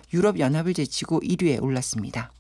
유럽연합을 제치고 1위에 올랐습니다.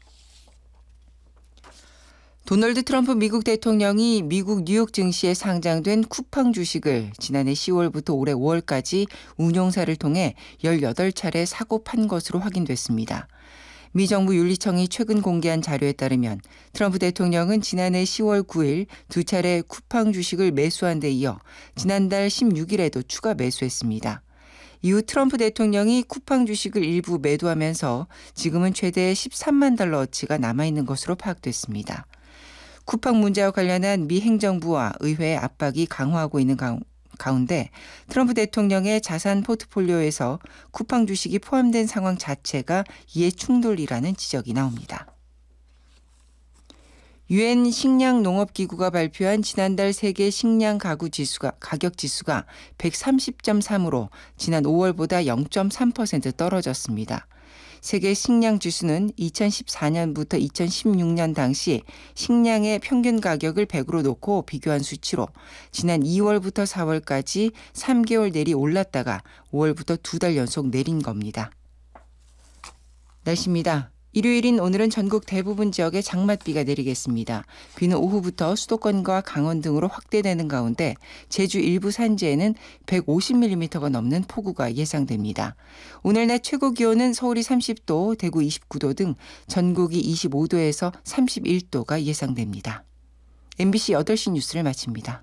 도널드 트럼프 미국 대통령이 미국 뉴욕 증시에 상장된 쿠팡 주식을 지난해 10월부터 올해 5월까지 운용사를 통해 18차례 사고 판 것으로 확인됐습니다. 미 정부 윤리청이 최근 공개한 자료에 따르면 트럼프 대통령은 지난해 10월 9일 2차례 쿠팡 주식을 매수한 데 이어 지난달 16일에도 추가 매수했습니다. 이후 트럼프 대통령이 쿠팡 주식을 일부 매도하면서 지금은 최대 13만 달러어치가 남아있는 것으로 파악됐습니다. 쿠팡 문제와 관련한 미 행정부와 의회의 압박이 강화하고 있는 가운데 트럼프 대통령의 자산 포트폴리오에서 쿠팡 주식이 포함된 상황 자체가 이해 충돌이라는 지적이 나옵니다. 유엔 식량농업기구가 발표한 지난달 세계 식량 가격 지수가 130.3으로 지난 5월보다 0.3% 떨어졌습니다. 세계 식량 지수는 2014년부터 2016년 당시 식량의 평균 가격을 100으로 놓고 비교한 수치로 지난 2월부터 4월까지 3개월 내리 올랐다가 5월부터 2달 연속 내린 겁니다. 날씨입니다. 일요일인 오늘은 전국 대부분 지역에 장맛비가 내리겠습니다. 비는 오후부터 수도권과 강원 등으로 확대되는 가운데 제주 일부 산지에는 150mm가 넘는 폭우가 예상됩니다. 오늘 낮 최고 기온은 서울이 30도, 대구 29도 등 전국이 25도에서 31도가 예상됩니다. MBC 8시 뉴스를 마칩니다.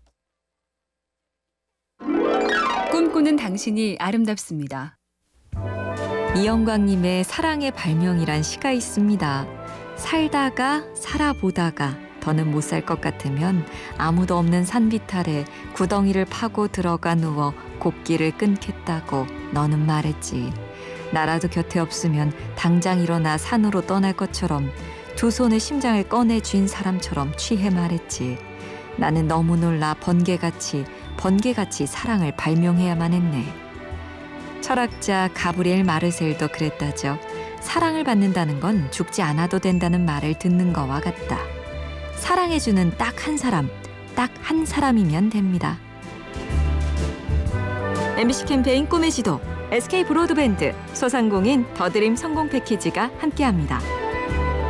꿈꾸는 당신이 아름답습니다. 이영광님의 사랑의 발명이란 시가 있습니다. 살다가 살아보다가 더는 못 살 것 같으면 아무도 없는 산비탈에 구덩이를 파고 들어가 누워 곡기를 끊겠다고 너는 말했지. 나라도 곁에 없으면 당장 일어나 산으로 떠날 것처럼 두 손에 심장을 꺼내 쥔 사람처럼 취해 말했지. 나는 너무 놀라 번개같이 사랑을 발명해야만 했네. 철학자 가브리엘 마르셀도 그랬다죠. 사랑을 받는다는 건 죽지 않아도 된다는 말을 듣는 거와 같다. 사랑해주는 딱 한 사람이면 됩니다. MBC 캠페인 꿈의 지도, SK 브로드밴드, 소상공인 더드림 성공 패키지가 함께합니다.